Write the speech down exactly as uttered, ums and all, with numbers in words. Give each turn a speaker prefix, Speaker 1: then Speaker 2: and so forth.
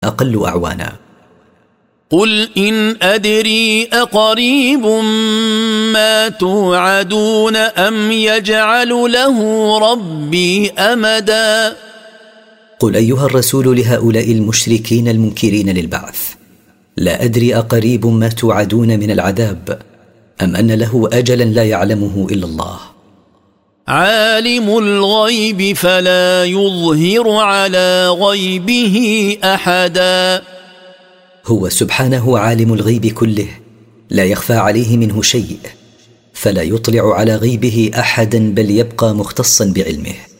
Speaker 1: أقل أعوانا.
Speaker 2: قل إن أدري أقريب ما توعدون أم يجعل له ربي أمدا.
Speaker 1: قل أيها الرسول لهؤلاء المشركين المنكرين للبعث: لا أدري أقريب ما توعدون من العذاب أم أن له أجلا لا يعلمه إلا الله.
Speaker 2: عالم الغيب فلا يظهر على غيبه أحدا.
Speaker 1: هو سبحانه عالم الغيب كله، لا يخفى عليه منه شيء، فلا يطلع على غيبه أحدا بل يبقى مختصا بعلمه.